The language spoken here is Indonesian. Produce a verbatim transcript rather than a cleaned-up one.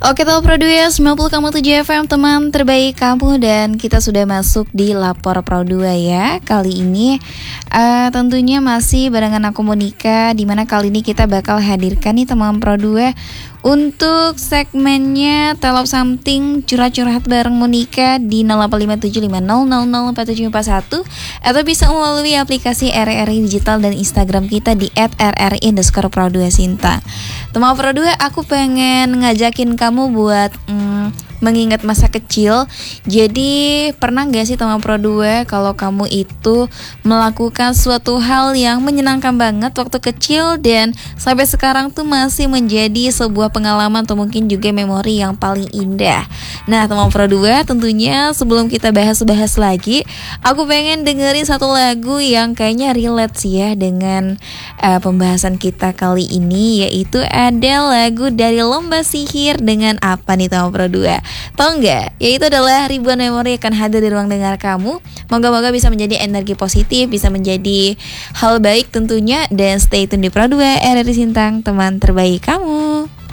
Oke, Top Produce sembilan puluh koma tujuh F M, teman terbaik kamu. Dan kita sudah masuk di Lapor Pro dua ya. Kali ini uh, tentunya masih barengan aku Monica, dimana kali ini kita bakal hadirkan nih teman Pro dua untuk segmennya Tell of Something, curhat-curhat bareng Monica di nol delapan lima tujuh lima nol nol nol empat tujuh empat satu, atau bisa melalui aplikasi R R I Digital dan Instagram kita di et r r i underscore pro dua Sinta. Teman Pro dua, aku pengen ngajakin kamu buat hmm, mengingat masa kecil. Jadi pernah gak sih teman Pro dua kalau kamu itu melakukan suatu hal yang menyenangkan banget waktu kecil dan sampai sekarang tuh masih menjadi sebuah pengalaman atau mungkin juga memori yang paling indah. Nah teman Pro dua, tentunya sebelum kita bahas-bahas lagi, aku pengen dengerin satu lagu yang kayaknya relate sih ya dengan uh, pembahasan kita kali ini, yaitu ada lagu dari Lomba Sihir dengan apa nih teman Pro dua? Tahu nggak? Yaitu adalah ribuan memori akan hadir di ruang dengar kamu. Moga-moga bisa menjadi energi positif, bisa menjadi hal baik tentunya. Dan stay tune di Pro dua, R R I Sintang, teman terbaik kamu.